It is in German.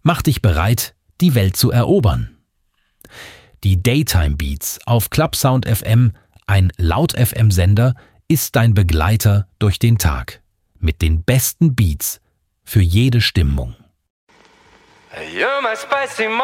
Mach dich bereit, die Welt zu erobern. Die Daytime Beats auf Clubsound FM, ein Laut-FM-Sender, ist dein Begleiter durch den Tag. Mit den besten Beats für jede Stimmung. You're my spicy